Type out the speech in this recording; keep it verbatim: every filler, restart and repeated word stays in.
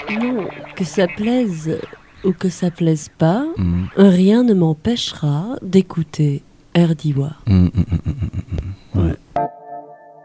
Non, que ça plaise ou que ça plaise pas, Mm. rien ne m'empêchera d'écouter Erdiwa. Mm, mm, mm, mm, mm, mm. Ouais. Ouais.